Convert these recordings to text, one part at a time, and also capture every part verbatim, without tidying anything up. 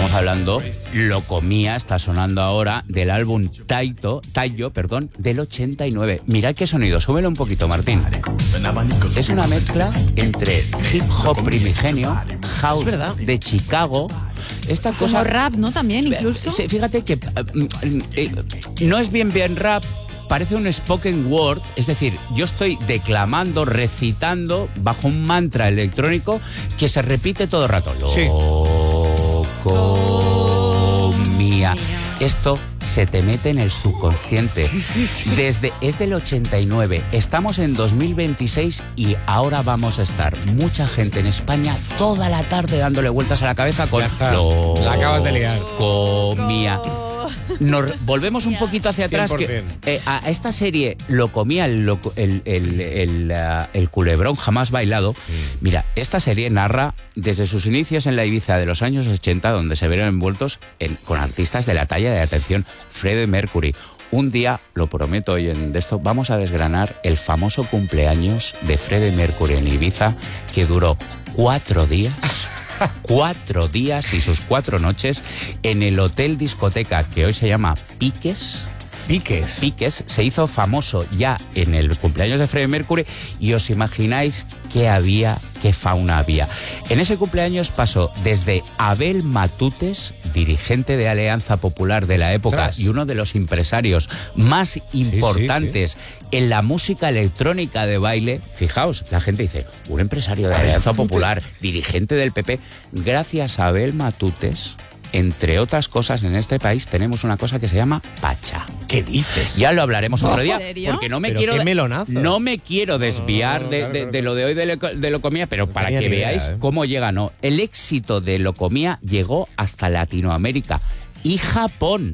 Estamos hablando, Locomía está sonando ahora del álbum Taito, Tayo, perdón, del ochenta y nueve. Mirad qué sonido, súbelo un poquito, Martín. Es una mezcla entre hip hop primigenio, house de Chicago. Esta cosa, como rap, ¿no? También, incluso. Fíjate que eh, eh, no es bien bien rap, parece un spoken word, es decir, yo estoy declamando, recitando bajo un mantra electrónico que se repite todo el rato. Sí. Locomía. Esto se te mete en el subconsciente. Sí, sí, sí. Desde, es del ochenta y nueve, estamos en dos mil veintiséis y ahora vamos a estar mucha gente en España toda la tarde dándole vueltas a la cabeza con... Ya está, la acabas de liar. Locomía. Nos volvemos un poquito hacia atrás. Que, eh, a esta serie Locomía, el, loco, el, el, el, uh, el culebrón jamás bailado. Mm. Mira, esta serie narra desde sus inicios en la Ibiza de los años ochenta, donde se vieron envueltos en, con artistas de la talla de, atención, Freddie Mercury. Un día, lo prometo hoy en esto, vamos a desgranar el famoso cumpleaños de Freddie Mercury en Ibiza, que duró cuatro días. Cuatro días y sus cuatro noches en el hotel discoteca que hoy se llama Piques. Piques. Piques se hizo famoso ya en el cumpleaños de Freddie Mercury y os imagináis qué había, qué fauna había. En ese cumpleaños pasó desde Abel Matutes, dirigente de Alianza Popular de la época Tras. y uno de los empresarios más importantes sí, sí, sí. en la música electrónica de baile. Fijaos, la gente dice, un empresario de Alianza Popular, dirigente del P P. Gracias a Abel Matutes, entre otras cosas, en este país tenemos una cosa que se llama Pacha. ¿Qué dices? Ya lo hablaremos otro día, ¿En serio? porque no me pero quiero qué melonazo. no me quiero desviar no, no, no, de, claro, de, claro. de lo de hoy de, lo, de Locomía, pero no para que veáis idea, ¿eh? cómo llega, ¿no? El éxito de Locomía llegó hasta Latinoamérica y Japón.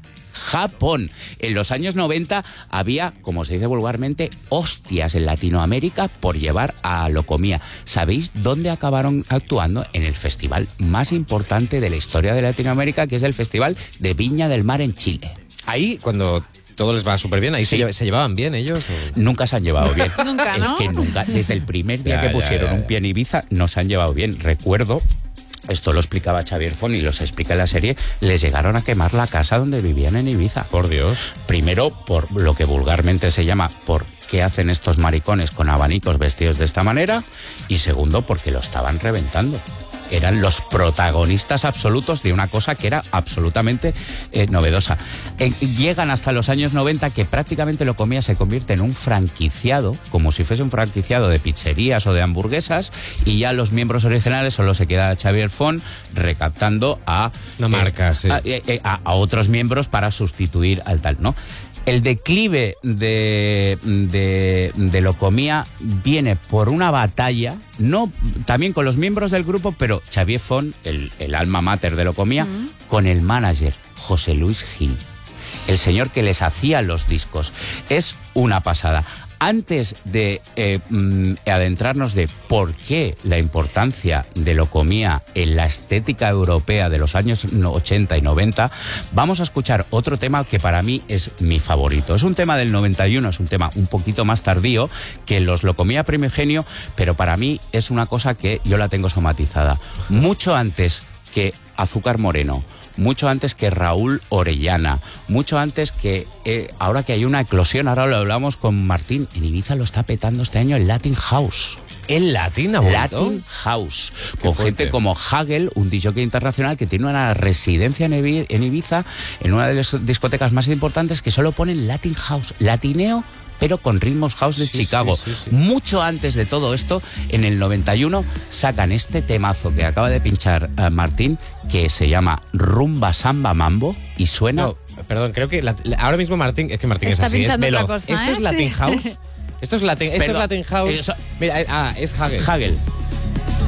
Japón. En los años noventa había, como se dice vulgarmente, hostias en Latinoamérica por llevar a Locomía. ¿Sabéis dónde acabaron actuando? En el festival más importante de la historia de Latinoamérica, que es el Festival de Viña del Mar en Chile. Ahí, cuando todo les va súper bien, ahí sí. se, se llevaban bien ellos. ¿O? Nunca se han llevado bien. Nunca, ¿no? Es que nunca, desde el primer día ya, que pusieron ya, ya. un pie en Ibiza, no se han llevado bien. Recuerdo... Esto lo explicaba Xavier Font y los explica en la serie. Les llegaron a quemar la casa donde vivían en Ibiza. Por Dios. Primero, por lo que vulgarmente se llama por qué hacen estos maricones con abanicos vestidos de esta manera. Y segundo, porque lo estaban reventando. Eran los protagonistas absolutos de una cosa que era absolutamente eh, novedosa. Eh, llegan hasta los años noventa, que prácticamente Locomía se convierte en un franquiciado, como si fuese un franquiciado de pizzerías o de hamburguesas, y ya los miembros originales solo se queda Xavier Font recaptando a, una marca, eh, sí. a, eh, a, a otros miembros para sustituir al tal, ¿no? El declive de, de, de Locomía viene por una batalla, no también con los miembros del grupo, pero Xavier Font, el, el alma mater de Locomía, mm. con el manager José Luis Gil, el señor que les hacía los discos. Es una pasada. Antes de eh, adentrarnos de por qué la importancia de Locomía en la estética europea de los años ochenta y noventa, vamos a escuchar otro tema que para mí es mi favorito. Es un tema del noventa y uno, es un tema un poquito más tardío que los Locomía Primigenio, pero para mí es una cosa que yo la tengo somatizada. Mucho antes que Azúcar Moreno, mucho antes que Raúl Orellana, mucho antes que, eh, ahora que hay una eclosión, ahora lo hablamos con Martín, en Ibiza lo está petando este año el Latin House. ¿El Latin ha vuelto? Latin House, Qué con fuerte. gente como Hagel, un D J internacional que tiene una residencia en Ibi- en Ibiza, en una de las discotecas más importantes, que solo ponen Latin House, latineo, pero con ritmos house de sí, Chicago. Sí, sí, sí. Mucho antes de todo esto, en el noventa y uno, sacan este temazo que acaba de pinchar uh, Martín, que se llama Rumba Samba Mambo, y suena... No, perdón, creo que la, la, ahora mismo Martín, es que Martín Está es así, es pinchando veloz. otra cosa, Esto ¿eh? es Latin Sí. House. Esto es Latin, esto Perdón, es Latin House. eso- Mira, ah, es Hagel. Hagel.